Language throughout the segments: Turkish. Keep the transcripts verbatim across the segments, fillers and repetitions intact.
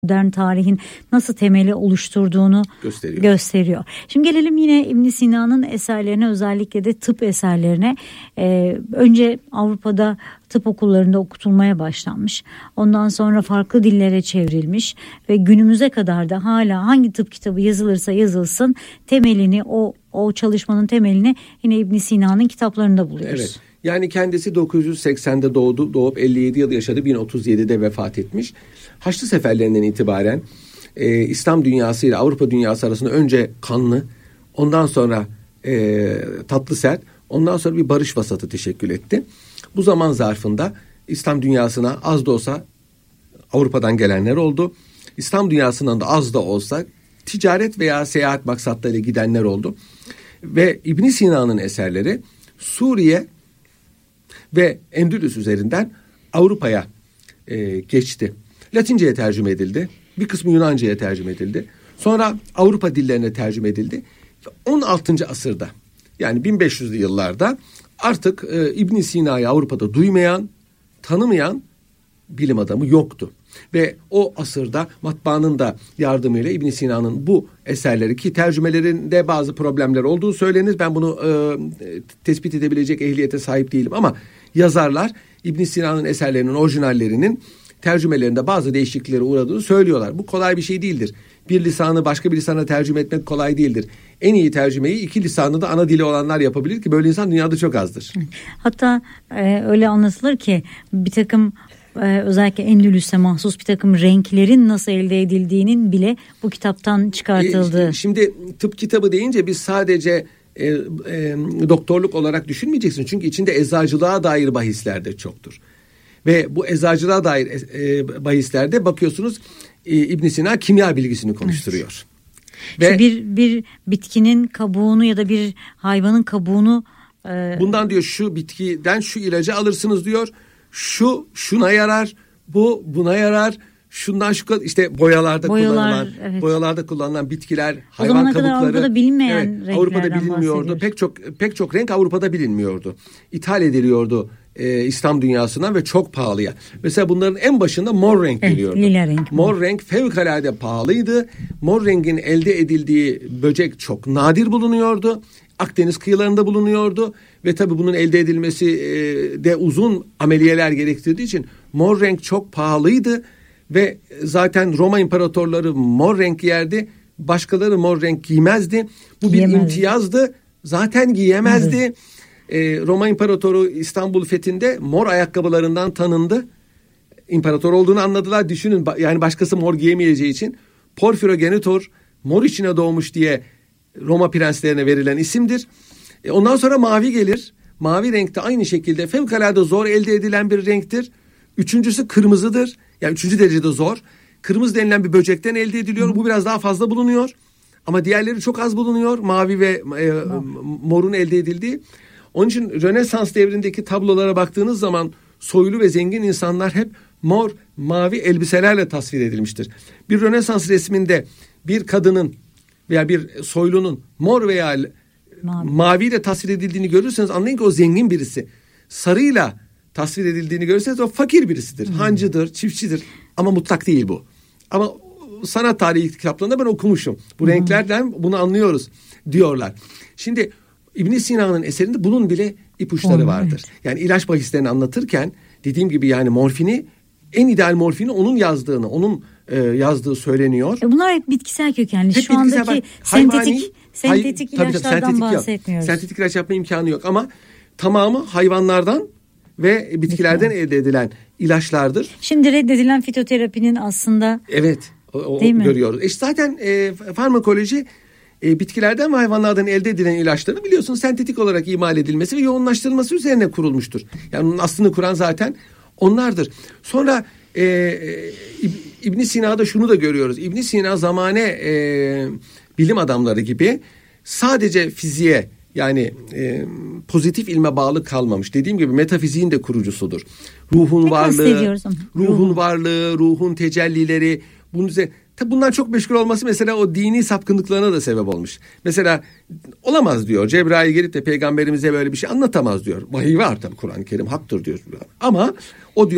modern tarihin nasıl temeli oluşturduğunu gösteriyor. gösteriyor. Şimdi gelelim yine İbn Sina'nın eserlerine, özellikle de tıp eserlerine. Ee, önce Avrupa'da tıp okullarında okutulmaya başlanmış. Ondan sonra farklı dillere çevrilmiş ve günümüze kadar da hala hangi tıp kitabı yazılırsa yazılsın temelini, o o çalışmanın temelini yine İbn Sina'nın kitaplarında buluyoruz. Evet. Yani kendisi dokuz yüz seksende doğdu, doğup elli yedi yıl yaşadı, bin otuz yedide vefat etmiş. Haçlı seferlerinden itibaren e, İslam dünyası ile Avrupa dünyası arasında önce kanlı, ondan sonra e, tatlı sert, ondan sonra bir barış vasatı teşekkül etti. Bu zaman zarfında İslam dünyasına az da olsa Avrupa'dan gelenler oldu. İslam dünyasından da az da olsa ticaret veya seyahat maksatlarıyla gidenler oldu. Ve İbn Sina'nın eserleri Suriye ve Endülüs üzerinden Avrupa'ya e, geçti. Latince'ye tercüme edildi. Bir kısmı Yunanca'ya tercüme edildi. Sonra Avrupa dillerine tercüme edildi. on altıncı asırda, yani bin beş yüzlü yıllarda artık e, İbn Sina'yı Avrupa'da duymayan, tanımayan bilim adamı yoktu. Ve o asırda matbaanın da yardımıyla İbn Sina'nın bu eserleri, ki tercümelerinde bazı problemler olduğu söylenir. Ben bunu e, tespit edebilecek ehliyete sahip değilim ama yazarlar İbn Sina'nın eserlerinin orijinallerinin tercümelerinde bazı değişikliklere uğradığını söylüyorlar. Bu kolay bir şey değildir. Bir lisanı başka bir lisana tercüme etmek kolay değildir. En iyi tercümeyi iki lisanı da ana dili olanlar yapabilir ki böyle insan dünyada çok azdır. Hatta e, öyle anlatılır ki bir takım Ee, özellikle Endülüs'e mahsus bir takım renklerin nasıl elde edildiğinin bile bu kitaptan çıkartıldığı. E, şimdi tıp kitabı deyince biz sadece e, e, doktorluk olarak düşünmeyeceksin. Çünkü içinde eczacılığa dair bahisler de çoktur. Ve bu eczacılığa dair e, bahislerde bakıyorsunuz e, İbn Sina kimya bilgisini konuşturuyor. Evet. Ve bir bir bitkinin kabuğunu ya da bir hayvanın kabuğunu e, bundan diyor şu bitkiden şu ilacı alırsınız diyor. Şu şuna yarar, bu buna yarar. Şundan şu işte boyalarda Boyalar, kullanılan, evet. boyalarda kullanılan bitkiler, o hayvan kabukları. Avrupa'da bilinmeyen evet, renklerden Avrupa'da bilinmiyordu. Pek çok pek çok renk Avrupa'da bilinmiyordu. İthal ediliyordu e, İslam dünyasından ve çok pahalıya. Mesela bunların en başında mor renk evet, geliyordu. Lila renk. Mor renk fevkalade pahalıydı. Mor rengin elde edildiği böcek çok nadir bulunuyordu. Akdeniz kıyılarında bulunuyordu ve tabii bunun elde edilmesi de uzun ameliyeler gerektirdiği için mor renk çok pahalıydı ve zaten Roma imparatorları mor renk giyerdi, başkaları mor renk giymezdi. Bu bir imtiyazdı, zaten giyemezdi. Ee, Roma imparatoru İstanbul fethinde mor ayakkabılarından tanındı. İmparator olduğunu anladılar. Düşünün, yani başkası mor giyemeyeceği için Porfirogenitor mor içine doğmuş diye Roma prenslerine verilen isimdir. E ondan sonra mavi gelir. Mavi renkte aynı şekilde fevkalade zor elde edilen bir renktir. Üçüncüsü kırmızıdır. Yani üçüncü derecede zor. Kırmızı denilen bir böcekten elde ediliyor. Hı. Bu biraz daha fazla bulunuyor. Ama diğerleri çok az bulunuyor. Mavi ve e, morun elde edildiği. Onun için Rönesans devrindeki tablolara baktığınız zaman soylu ve zengin insanlar hep mor, mavi elbiselerle tasvir edilmiştir. Bir Rönesans resminde bir kadının veya bir soylunun mor veya mavi. maviyle tasvir edildiğini görürseniz anlayın ki o zengin birisi. Sarıyla tasvir edildiğini görürseniz o fakir birisidir. Hmm. Hancıdır, çiftçidir ama mutlak değil bu. Ama sanat tarihi kitaplarında ben okumuşum. Bu hmm. renklerden bunu anlıyoruz diyorlar. Şimdi İbn Sina'nın eserinde bunun bile ipuçları oh, vardır. Evet. Yani ilaç bahislerini anlatırken dediğim gibi yani morfini, en ideal morfini onun yazdığını, onun e, yazdığı söyleniyor. E bunlar hep bitkisel kökenli. Hep Şu bitkisel, andaki hayvani, sentetik sentetik hay, ilaçlardan tabii, tabii, sentetik bahsetmiyoruz. Yok. Sentetik ilaç yapma imkanı yok ama tamamı hayvanlardan ve bitkilerden Bitki. elde edilen ilaçlardır. Şimdi reddedilen fitoterapinin aslında evet, o, o görüyoruz. İşte zaten e, farmakoloji e, bitkilerden ve hayvanlardan elde edilen ilaçları biliyorsunuz sentetik olarak imal edilmesi ve yoğunlaştırılması üzerine kurulmuştur. Yani onun aslını kuran zaten onlardır. Sonra e, e, İbn Sina'da şunu da görüyoruz. İbn Sina zamane e, bilim adamları gibi sadece fiziğe, yani e, pozitif ilme bağlı kalmamış. Dediğim gibi metafiziğin de kurucusudur. Ruhun ne varlığı, ruhun Ruhu. varlığı, ruhun tecellileri, bunun üzerine, tabi bundan çok meşgul olması mesela o dini sapkınlıklarına da sebep olmuş. Mesela olamaz diyor. Cebrail gelip de peygamberimize böyle bir şey anlatamaz diyor. Vahiy var tabi, Kur'an-ı Kerim haktır diyor. Ama o diyor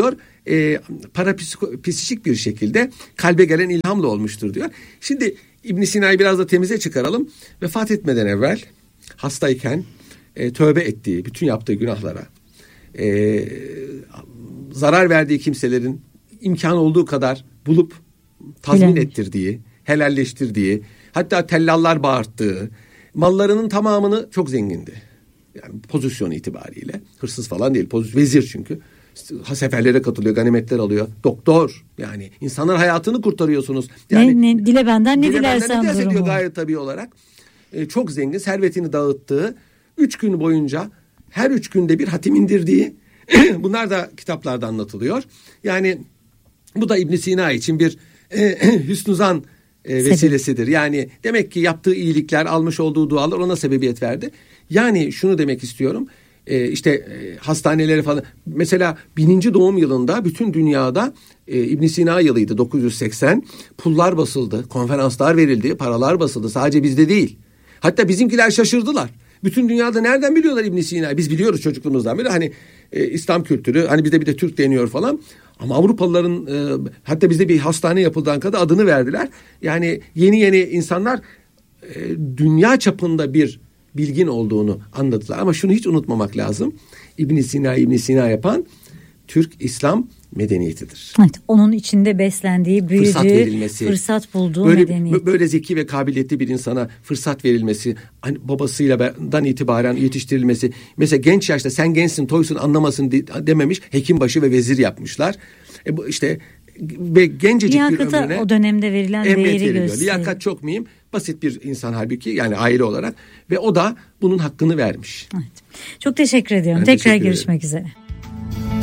e, parapsikik bir şekilde kalbe gelen ilhamla olmuştur diyor. Şimdi İbn Sina'yı biraz da temize çıkaralım. Vefat etmeden evvel hastayken e, tövbe ettiği, bütün yaptığı günahlara, e, zarar verdiği kimselerin imkan olduğu kadar bulup tazmin Bilen. ettirdiği, helalleştirdiği, hatta tellallar bağırttığı, mallarının tamamını, çok zengindi. Yani pozisyon itibariyle, hırsız falan değil, pozisyon, vezir çünkü. Seferlere katılıyor, ganimetler alıyor. Doktor, yani insanlar hayatını kurtarıyorsunuz. Yani ne, ne, dile benden ne dile dilersen benden ne durumu. Gayet tabii olarak. Ee, çok zengin, servetini dağıttığı, üç gün boyunca her üç günde bir hatim indirdiği, bunlar da kitaplarda anlatılıyor. Yani bu da İbn Sina için bir e, hüsnü zan e, vesilesidir. Yani demek ki yaptığı iyilikler, almış olduğu dualar ona sebebiyet verdi. Yani şunu demek istiyorum. E, işte e, hastaneleri falan. Mesela bininci doğum yılında bütün dünyada e, İbn Sina yılıydı dokuz yüz seksen. Pullar basıldı, konferanslar verildi, paralar basıldı. Sadece bizde değil. Hatta bizimkiler şaşırdılar. Bütün dünyada nereden biliyorlar İbn Sina'yı? Biz biliyoruz çocukluğumuzdan beri. Hani e, İslam kültürü, hani bizde bir de Türk deniyor falan. Ama Avrupalıların e, hatta bizde bir hastane yapıldı Ankara'da, adını verdiler. Yani yeni yeni insanlar e, dünya çapında bir bilgin olduğunu anladılar. Ama şunu hiç unutmamak lazım. İbn Sina İbn Sina yapan Türk İslam medeniyetidir. Evet, onun içinde beslendiği, büyüdüğü, fırsat verilmesi, fırsat bulduğu böyle, medeniyet. Böyle zeki ve kabiliyetli bir insana fırsat verilmesi, hani babasıyla itibaren yetiştirilmesi. Mesela genç yaşta sen gençsin, toysun, anlamasın dememiş, hekimbaşı ve vezir yapmışlar. E bu işte ve gencecik Liyakata bir ömrüne o dönemde verilen değeri gösteriyor. Liyakat çok mühim. Basit bir insan halbuki, yani aile olarak, ve o da bunun hakkını vermiş. Evet. Çok teşekkür ediyorum. Ben Tekrar teşekkür görüşmek ederim. üzere.